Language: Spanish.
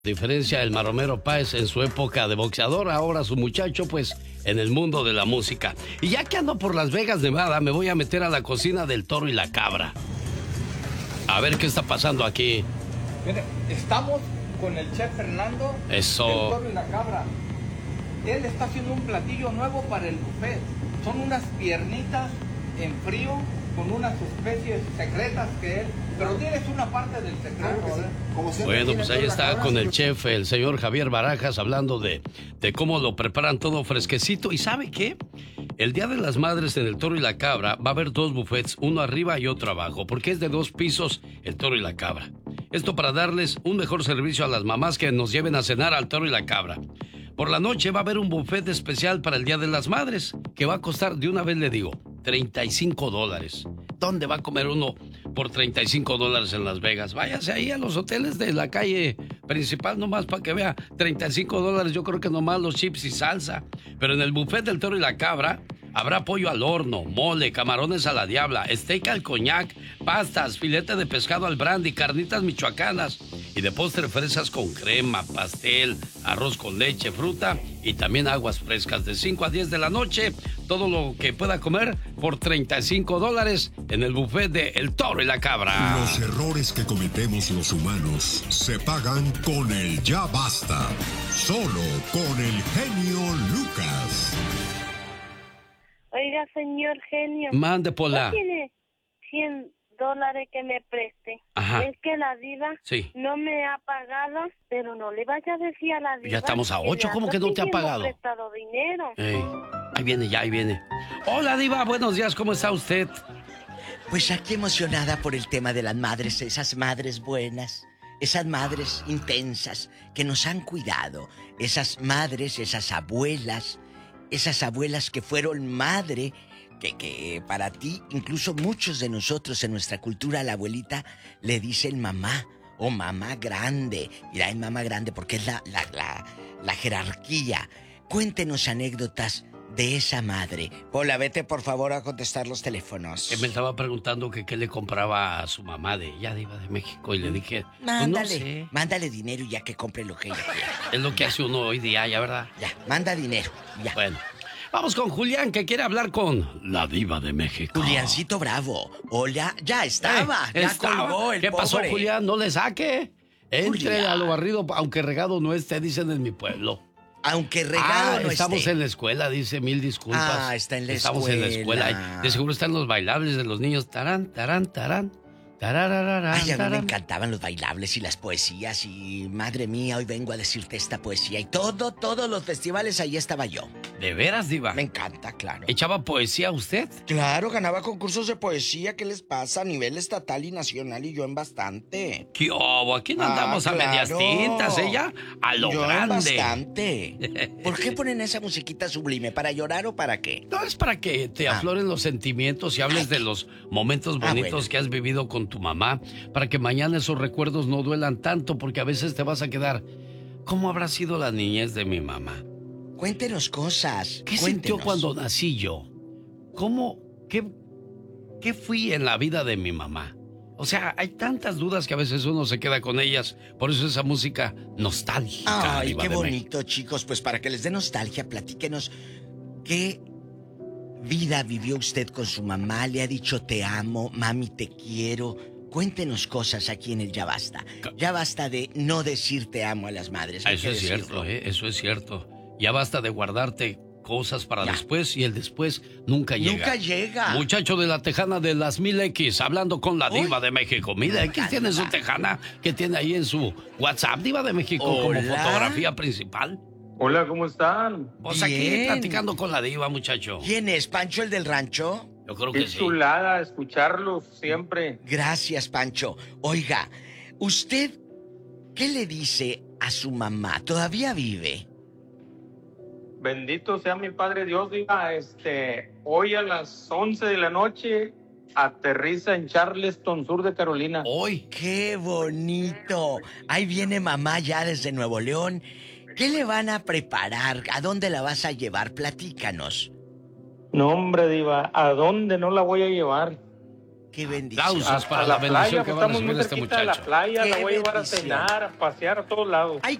Diferencia el Maromero Páez en su época de boxeador, ahora su muchacho pues en el mundo de la música. Y ya que ando por Las Vegas, Nevada, me voy a meter a la cocina del Toro y la Cabra. A ver qué está pasando aquí. Mire, estamos con el chef Fernando Eso. del Toro y la Cabra. Él está haciendo un platillo nuevo para el buffet. Son unas piernitas en frío con unas especies secretas que él... Pero tienes una parte del secreto, ¿eh? Bueno, pues ahí está con el chef, el señor Javier Barajas, hablando de cómo lo preparan todo fresquecito. ¿Y sabe qué? El Día de las Madres en el Toro y la Cabra va a haber dos buffets, uno arriba y otro abajo, porque es de 2 pisos el Toro y la Cabra. Esto para darles un mejor servicio a las mamás que nos lleven a cenar al Toro y la Cabra. Por la noche va a haber un buffet especial para el Día de las Madres, que va a costar, de una vez le digo, $35. ¿Dónde va a comer uno por $35 en Las Vegas? Váyase ahí a los hoteles de la calle principal nomás para que vea. $35, yo creo que nomás los chips y salsa. Pero en el buffet del Toro y la Cabra habrá pollo al horno, mole, camarones a la diabla, steak al coñac, pastas, filete de pescado al brandy, carnitas michoacanas y de postre fresas con crema, pastel, arroz con leche, fruta y también aguas frescas de 5 a 10 de la noche. Todo lo que pueda comer por $35 en el buffet de El Toro y la Cabra. Los errores que cometemos los humanos se pagan con el ya basta. Solo con el genio Lucas. Oiga, señor genio. Mande, Pola. ¿No tiene $100 que me preste? Ajá. Es que la diva no me ha pagado, pero no le vaya a decir a la diva. Ya estamos a 8, ¿cómo que no te ha pagado? Prestado dinero. Ahí viene, ahí viene. Hola, diva, buenos días, ¿cómo está usted? Pues aquí emocionada por el tema de las madres, esas madres buenas, esas madres intensas que nos han cuidado, esas madres, esas abuelas que fueron madre, que para ti, incluso muchos de nosotros en nuestra cultura, a la abuelita le dicen mamá o mamá grande. Mira, es mamá grande porque es la jerarquía. Cuéntenos anécdotas de esa madre. Pola, vete por favor a contestar los teléfonos. Me estaba preguntando que qué le compraba a su mamá de ella, diva de México, y le dije, mándale, pues no sé. Mándale dinero y ya que compre lo que ella quiera. Es lo que hace uno hoy día, ya, ¿verdad? Ya, manda dinero, ya. Bueno, vamos con Julián, que quiere hablar con la diva de México. Juliancito Bravo. Hola, ya estaba, ya colgó el ¿Qué pasó, pobre. Julián? ¿No le saque? Entre Julián. a lo barrido, aunque regado no esté, dicen en mi pueblo. Aunque regado no estamos esté. en la escuela, dice, mil disculpas. Está en la estamos escuela. en la escuela. De seguro están los bailables de los niños. Tarán, tarán, tarán. Tararararán, Ay, a mí me tarán. encantaban los bailables y las poesías y madre mía, hoy vengo a decirte esta poesía y todos los festivales ahí estaba yo. ¿De veras, diva? Me encanta, claro. ¿Echaba poesía usted? Claro, ganaba concursos de poesía, ¿qué les pasa? A nivel estatal y nacional y yo en bastante. ¿Qué hubo? Aquí no andamos a medias claro. tintas, ella a lo yo grande. En bastante. ¿Por qué ponen esa musiquita sublime? ¿Para llorar o para qué? No, es para que te afloren los sentimientos y hables de los momentos bonitos bueno. que has vivido con tu mamá, para que mañana esos recuerdos no duelan tanto, porque a veces te vas a quedar, ¿cómo habrá sido la niñez de mi mamá? Cuéntenos cosas. ¿Qué cuéntenos. sintió cuando nací yo? ¿Qué fui en la vida de mi mamá? O sea, hay tantas dudas que a veces uno se queda con ellas. Por eso esa música nostálgica. Ay, Diva qué de bonito, México. chicos. Pues para que les dé nostalgia, platíquenos qué vida vivió usted con su mamá. Le ha dicho te amo, mami te quiero. Cuéntenos cosas aquí en el Ya Basta. Ya basta de no decir te amo a las madres. Eso es cierto, eso es cierto. Ya basta de guardarte cosas para después y el después nunca llega. Nunca llega. Muchacho de la tejana de las 1000X, hablando con la diva de México. Mira, aquí tiene su tejana que tiene ahí en su WhatsApp, diva de México, como fotografía principal. Hola, ¿cómo están? Pues aquí platicando con la diva, muchacho. ¿Quién es? ¿Pancho el del rancho? Yo creo Qué que sí. chulada escucharlos siempre. Gracias, Pancho. Oiga, ¿usted qué le dice a su mamá? ¿Todavía vive? Bendito sea mi Padre Dios, diga, hoy a las 11 de la noche aterriza en Charleston, sur de Carolina. Hoy. ¡Qué bonito! Ahí viene mamá ya desde Nuevo León. ¿Qué le van a preparar? ¿A dónde la vas a llevar? Platícanos. No, hombre, diva, ¿a dónde no la voy a llevar? Qué bendición. Aplausos para a la la bendición playa, que pues va a estamos recibir muy este cerquita de la muchacho. playa, Qué la voy a llevar a bendición. cenar, a pasear a todos lados. Ay,